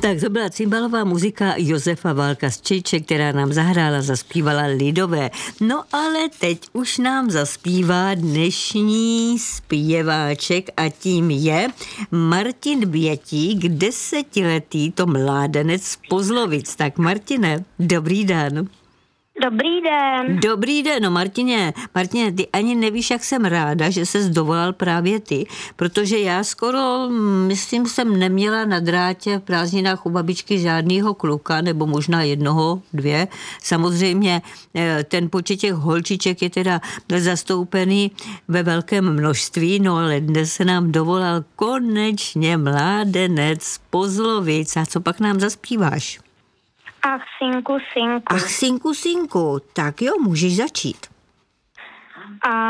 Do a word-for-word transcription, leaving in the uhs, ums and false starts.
Tak to byla cymbalová muzika Josefa Válka z Čejče, která nám zahrála, zaspívala lidové. No ale teď už nám zaspívá dnešní zpěváček a tím je Martin Bětík, desetiletý to mládenec z Pozlovic. Tak Martine, dobrý den. Dobrý den. Dobrý den, no Martině, Martině, ty ani nevíš, jak jsem ráda, že ses dovolal právě ty, protože já skoro, myslím, jsem neměla na drátě v prázdninách u babičky žádnýho kluka, nebo možná jednoho, dvě. Samozřejmě ten počet těch holčiček je teda zastoupený ve velkém množství, no ale dnes se nám dovolal konečně mládenec z Pozlovic. A co pak nám zaspíváš? Ach, synku, synku. Ach, synku, synku, tak jo, můžeš začít. A